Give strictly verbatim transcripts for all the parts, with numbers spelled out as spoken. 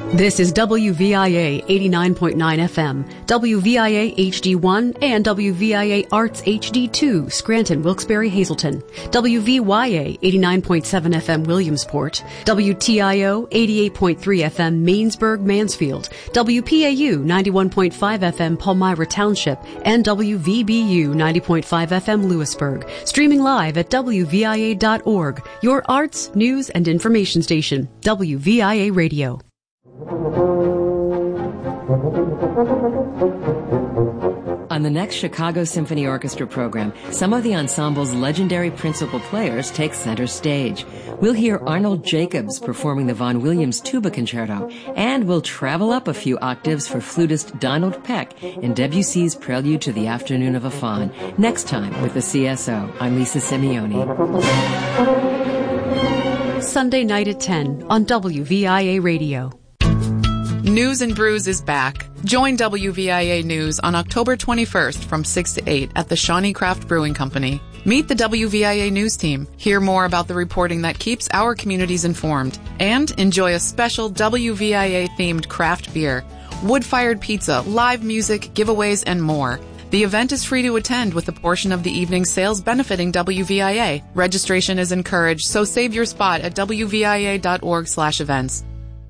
This is W V I A eighty-nine point nine F M, W V I A H D one, and W V I A Arts H D two, Scranton, Wilkes-Barre, Hazleton, W V Y A eighty-nine point seven F M, Williamsport, W T I O eighty-eight point three F M, Mainsburg, Mansfield, W P A U ninety-one point five F M, Palmyra Township, and W V B U ninety point five F M, Lewisburg. Streaming live at W V I A dot org, your arts, news, and information station, W V I A Radio. On the next Chicago Symphony Orchestra program, some of the ensemble's legendary principal players take center stage. We'll hear Arnold Jacobs performing the Vaughan Williams Tuba Concerto, and we'll travel up a few octaves for flutist Donald Peck in Debussy's Prelude to the Afternoon of a Faun. Next time with the C S O, I'm Lisa Simeoni. Sunday night at ten on W V I A Radio. News and Brews is back. Join W V I A News on October twenty-first from six to eight at the Shawnee Craft Brewing Company. Meet the W V I A News team, hear more about the reporting that keeps our communities informed, and enjoy a special W V I A-themed craft beer, wood-fired pizza, live music, giveaways, and more. The event is free to attend with a portion of the evening's sales benefiting W V I A. Registration is encouraged, so save your spot at W V I A dot org slash events.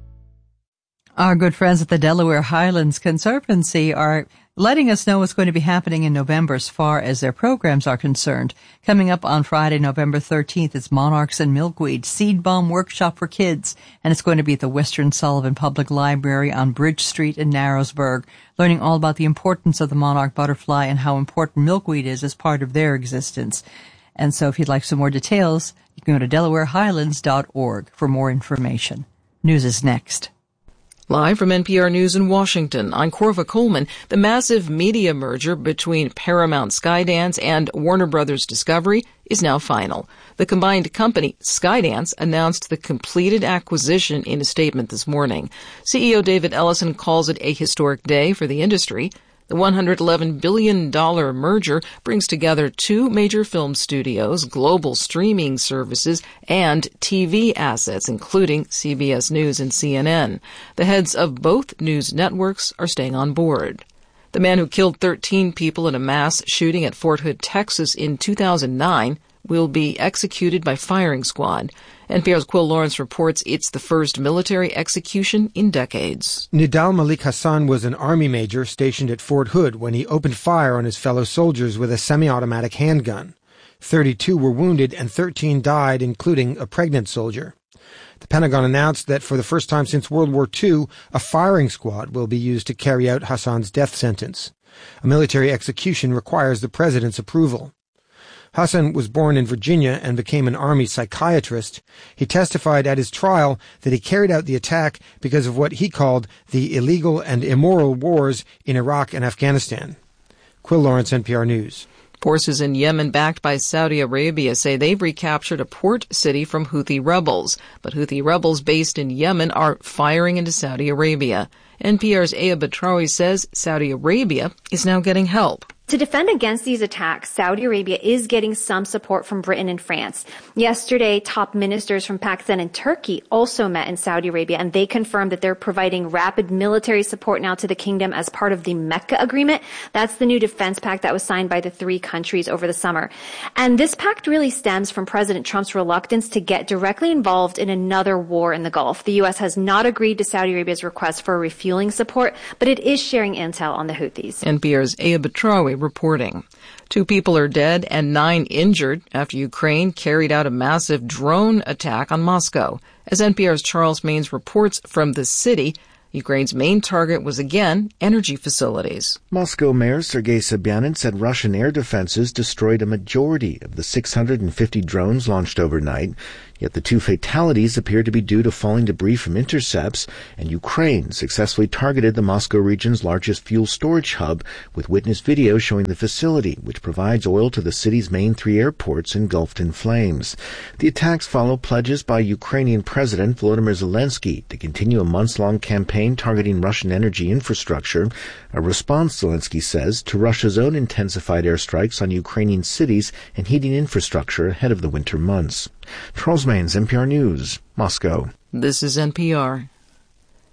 Our good friends at the Delaware Highlands Conservancy are letting us know what's going to be happening in November as far as their programs are concerned. Coming up on Friday, November thirteenth, it's Monarchs and Milkweed Seed Bomb Workshop for Kids, and it's going to be at the Western Sullivan Public Library on Bridge Street in Narrowsburg, learning all about the importance of the monarch butterfly and how important milkweed is as part of their existence. And so if you'd like some more details, you can go to Delaware Highlands dot org for more information. News is next. Live from N P R News in Washington, I'm Corva Coleman. The massive media merger between Paramount Skydance and Warner Brothers Discovery is now final. The combined company, Skydance, announced the completed acquisition in a statement this morning. C E O David Ellison calls it a historic day for the industry. The one hundred eleven billion dollars merger brings together two major film studios, global streaming services, and T V assets, including C B S News and C N N. The heads of both news networks are staying on board. The man who killed thirteen people in a mass shooting at Fort Hood, Texas in two thousand nine will be executed by firing squad. N P R's Quill Lawrence reports it's the first military execution in decades. Nidal Malik Hassan was an army major stationed at Fort Hood when he opened fire on his fellow soldiers with a semi-automatic handgun. thirty-two were wounded and thirteen died, including a pregnant soldier. The Pentagon announced that for the first time since World War Two, a firing squad will be used to carry out Hassan's death sentence. A military execution requires the president's approval. Hassan was born in Virginia and became an army psychiatrist. He testified at his trial that he carried out the attack because of what he called the illegal and immoral wars in Iraq and Afghanistan. Quill Lawrence, N P R News. Forces in Yemen backed by Saudi Arabia say they've recaptured a port city from Houthi rebels. But Houthi rebels based in Yemen are firing into Saudi Arabia. N P R's Aya Batrawi says Saudi Arabia is now getting help. To defend against these attacks, Saudi Arabia is getting some support from Britain and France. Yesterday, top ministers from Pakistan and Turkey also met in Saudi Arabia, and they confirmed that they're providing rapid military support now to the kingdom as part of the Mecca Agreement. That's the new defense pact that was signed by the three countries over the summer. And this pact really stems from President Trump's reluctance to get directly involved in another war in the Gulf. The U S has not agreed to Saudi Arabia's request for refueling support, but it is sharing intel on the Houthis. N P R's Aya Batrawi reporting. Two people are dead and nine injured after Ukraine carried out a massive drone attack on Moscow. As N P R's Charles Maines reports from the city, Ukraine's main target was again energy facilities. Moscow Mayor Sergei Sobyanin said Russian air defenses destroyed a majority of the six hundred fifty drones launched overnight. Yet the two fatalities appear to be due to falling debris from intercepts, and Ukraine successfully targeted the Moscow region's largest fuel storage hub, with witness video showing the facility, which provides oil to the city's main three airports, engulfed in flames. The attacks follow pledges by Ukrainian President Volodymyr Zelensky to continue a months-long campaign targeting Russian energy infrastructure, a response, Zelensky says, to Russia's own intensified airstrikes on Ukrainian cities and heating infrastructure ahead of the winter months. Charles Maines, N P R News, Moscow. This is N P R.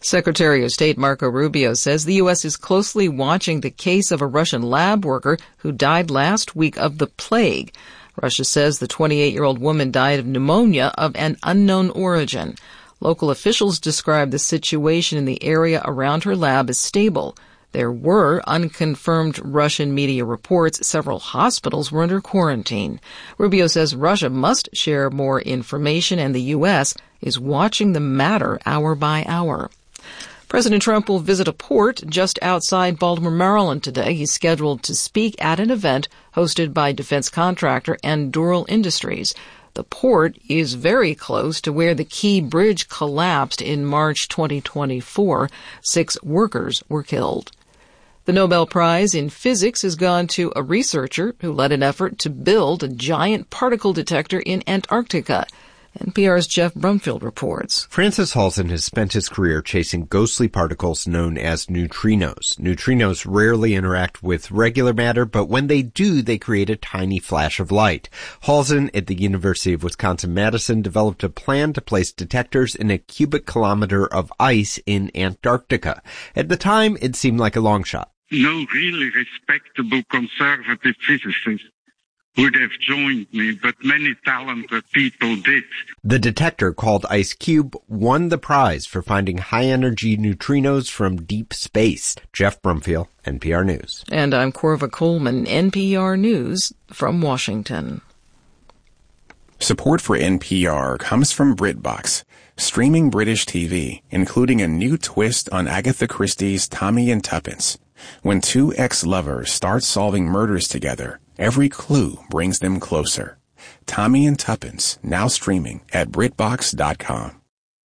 Secretary of State Marco Rubio says the U S is closely watching the case of a Russian lab worker who died last week of the plague. Russia says the twenty-eight-year-old woman died of pneumonia of an unknown origin. Local officials describe the situation in the area around her lab as stable. There were unconfirmed Russian media reports several hospitals were under quarantine. Rubio says Russia must share more information and the U S is watching the matter hour by hour. President Trump will visit a port just outside Baltimore, Maryland today. He's scheduled to speak at an event hosted by defense contractor Anduril Industries. The port is very close to where the Key Bridge collapsed in March twenty twenty-four. Six workers were killed. The Nobel Prize in Physics has gone to a researcher who led an effort to build a giant particle detector in Antarctica. N P R's Jeff Brumfield reports. Francis Halzen has spent his career chasing ghostly particles known as neutrinos. Neutrinos rarely interact with regular matter, but when they do, they create a tiny flash of light. Halzen at the University of Wisconsin-Madison developed a plan to place detectors in a cubic kilometer of ice in Antarctica. At the time, it seemed like a long shot. No really respectable conservative physicist would have joined me, but many talented people did. The detector, called IceCube, won the prize for finding high-energy neutrinos from deep space. Jeff Brumfield, N P R News. And I'm Corva Coleman, N P R News from Washington. Support for N P R comes from BritBox, streaming British T V, including a new twist on Agatha Christie's Tommy and Tuppence. When two ex-lovers start solving murders together, every clue brings them closer. Tommy and Tuppence, now streaming at BritBox dot com.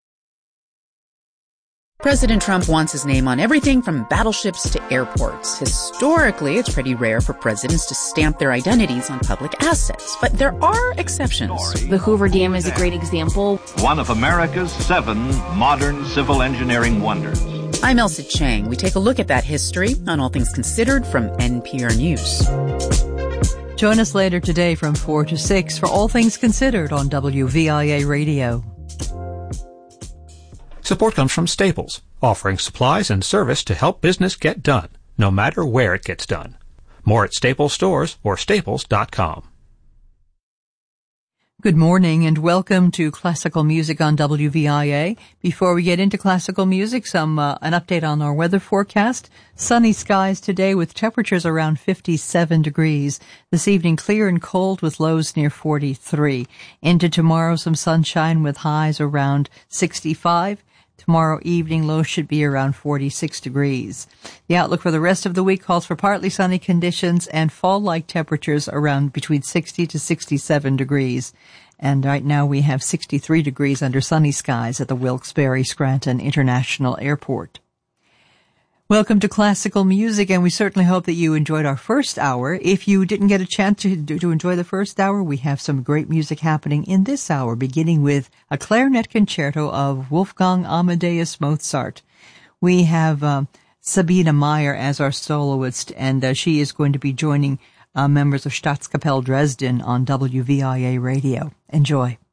President Trump wants his name on everything from battleships to airports. Historically, it's pretty rare for presidents to stamp their identities on public assets, but there are exceptions. The Hoover Dam is a great example. One of America's seven modern civil engineering wonders. I'm Elsa Chang. We take a look at that history on All Things Considered from N P R News. Join us later today from four to six for All Things Considered on W V I A Radio. Support comes from Staples, offering supplies and service to help business get done, no matter where it gets done. More at Staples stores or staples dot com. Good morning and welcome to Classical Music on W V I A. Before we get into classical music, some uh, an update on our weather forecast. Sunny skies today with temperatures around fifty-seven degrees. This evening clear and cold with lows near forty-three. Into tomorrow, some sunshine with highs around sixty-five. Tomorrow evening, lows should be around forty-six degrees. The outlook for the rest of the week calls for partly sunny conditions and fall-like temperatures around between sixty to sixty-seven degrees. And right now we have sixty-three degrees under sunny skies at the Wilkes-Barre Scranton International Airport. Welcome to Classical Music, and we certainly hope that you enjoyed our first hour. If you didn't get a chance to, to enjoy the first hour, we have some great music happening in this hour, beginning with a clarinet concerto of Wolfgang Amadeus Mozart. We have uh, Sabine Meyer as our soloist, and uh, she is going to be joining uh, members of Staatskapelle Dresden on W V I A Radio. Enjoy.